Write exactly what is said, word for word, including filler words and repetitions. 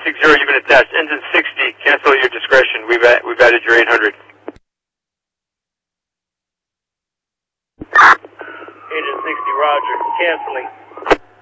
six zero, you've been attached. Engine sixty, cancel your discretion. We've, at, we've added your eight hundred. Engine sixty, roger. Canceling.